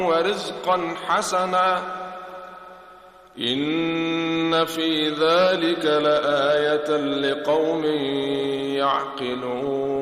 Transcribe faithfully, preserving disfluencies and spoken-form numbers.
ورزقا حسنا إن في ذلك لآية لقوم يعقلون